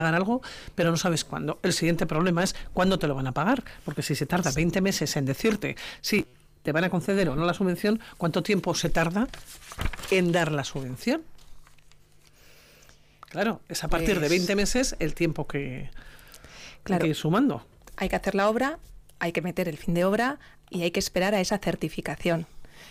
algo, pero no sabes cuándo. El siguiente problema es cuándo te lo van a pagar, porque si se tarda 20 meses en decirte si te van a conceder o no la subvención, ¿cuánto tiempo se tarda en dar la subvención? Claro, es a partir de 20 meses el tiempo que hay que ir sumando. Hay que hacer la obra, hay que meter el fin de obra y hay que esperar a esa certificación.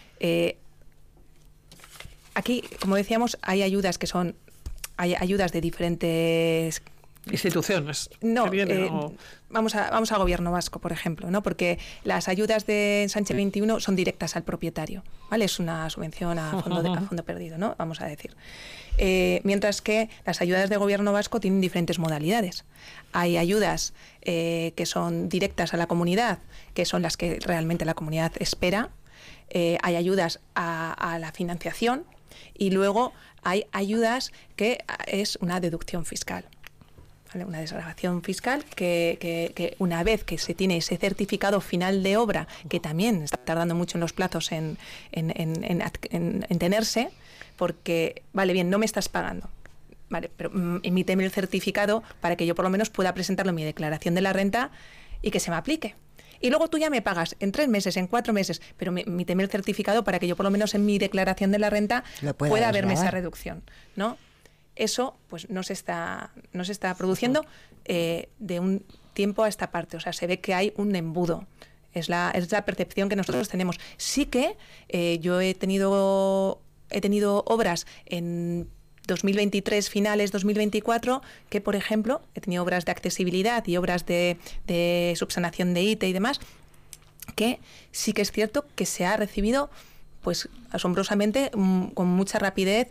Aquí, como decíamos, hay ayudas de diferentes instituciones. No, vamos a Gobierno Vasco, por ejemplo, ¿no? Porque las ayudas de Ensanche 21 son directas al propietario, ¿vale? Es una subvención a fondo perdido, ¿no? Vamos a decir. Mientras que las ayudas de Gobierno Vasco tienen diferentes modalidades. Hay ayudas que son directas a la comunidad, que son las que realmente la comunidad espera. Hay ayudas a la financiación y luego hay ayudas que es una deducción fiscal. ¿Vale? Una desgravación fiscal que una vez que se tiene ese certificado final de obra, que también está tardando mucho en los plazos en tenerse, porque, vale, bien, no me estás pagando, vale, pero emíteme el certificado para que yo por lo menos pueda presentarlo en mi declaración de la renta y que se me aplique. Y luego tú ya me pagas en 3 meses, en 4 meses, pero emíteme el certificado para que yo por lo menos en mi declaración de la renta pueda verme esa reducción, ¿no? Eso pues no se está produciendo de un tiempo a esta parte. O sea, se ve que hay un embudo. Es la percepción que nosotros tenemos. Sí que yo he tenido obras en 2023, finales 2024, que por ejemplo he tenido obras de accesibilidad y obras de subsanación de ITE y demás, que sí que es cierto que se ha recibido pues asombrosamente con mucha rapidez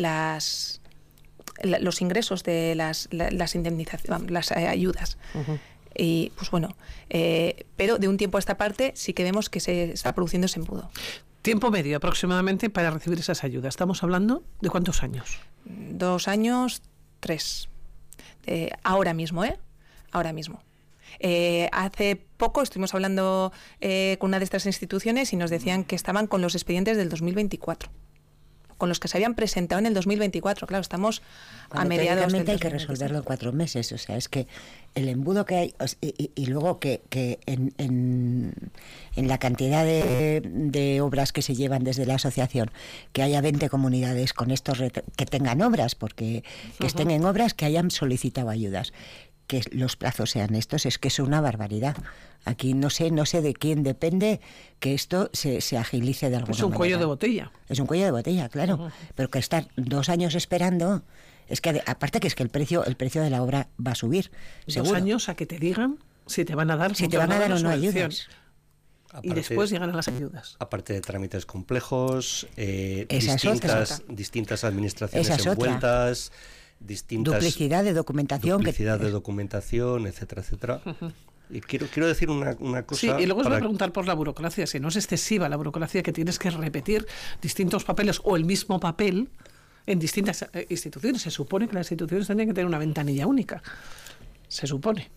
los ingresos de las indemnizaciones, las ayudas. Y pues bueno, pero de un tiempo a esta parte sí que vemos que se está produciendo ese embudo. Tiempo medio aproximadamente para recibir esas ayudas. ¿Estamos hablando de cuántos años? 2 años, 3. Ahora mismo, Ahora mismo. Hace poco estuvimos hablando con una de estas instituciones y nos decían que estaban con los expedientes del 2024. Con los que se habían presentado en el 2024. Claro, estamos a mediados del 2024. Hay que resolverlo en 4 meses. O sea, es que el embudo que hay, y luego que en la cantidad de obras que se llevan desde la asociación, que haya 20 comunidades con estos que tengan obras, porque que estén en obras, que hayan solicitado ayudas, que los plazos sean estos, es que es una barbaridad. Aquí no sé de quién depende que esto se agilice de alguna manera. Es un cuello de botella. Es un cuello de botella, claro. Pero que estar 2 años esperando, es que aparte que es que el precio de la obra va a subir. 2 años a que te digan si te van a dar o no ayudas. Y después llegan a las ayudas. Aparte de trámites complejos, distintas administraciones envueltas. Duplicidad de documentación, etcétera, etcétera. Y quiero decir una cosa. Sí, y luego os voy a preguntar por la burocracia, si no es excesiva la burocracia que tienes que repetir distintos papeles o el mismo papel en distintas instituciones. Se supone que las instituciones tendrían que tener una ventanilla única. Se supone.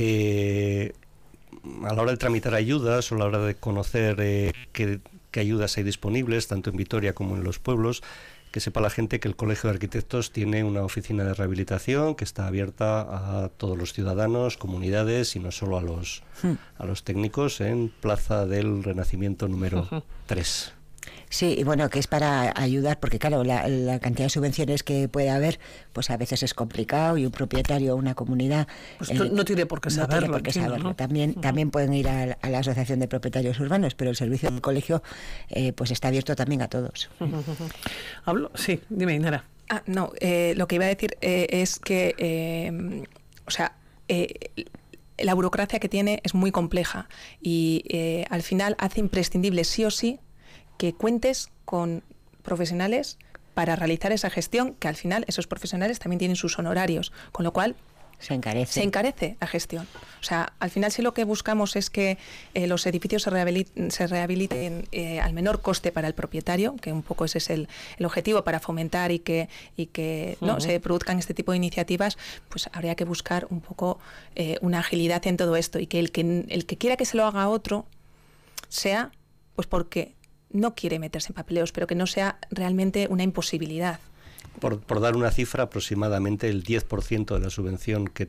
A la hora de tramitar ayudas o a la hora de conocer qué ayudas hay disponibles, tanto en Vitoria como en los pueblos, que sepa la gente que el Colegio de Arquitectos tiene una oficina de rehabilitación que está abierta a todos los ciudadanos, comunidades y no solo a los técnicos, en Plaza del Renacimiento número 3. Sí, y bueno, que es para ayudar, porque claro, la cantidad de subvenciones que puede haber, pues a veces es complicado y un propietario o una comunidad... Pues no tiene por qué saberlo. ¿no? También pueden ir a la Asociación de Propietarios Urbanos, pero el servicio del colegio pues está abierto también a todos. Sí, dime, Inara. Lo que iba a decir es que, la burocracia que tiene es muy compleja y al final hace imprescindible sí o sí que cuentes con profesionales para realizar esa gestión, que al final esos profesionales también tienen sus honorarios, con lo cual se encarece la gestión. O sea, al final si lo que buscamos es que los edificios se rehabiliten al menor coste para el propietario, que un poco ese es el objetivo para fomentar y que ¿no? se produzcan este tipo de iniciativas, pues habría que buscar un poco una agilidad en todo esto y que el que quiera que se lo haga a otro sea pues porque no quiere meterse en papeleos, pero que no sea realmente una imposibilidad. por dar una cifra, aproximadamente el 10% de la subvención que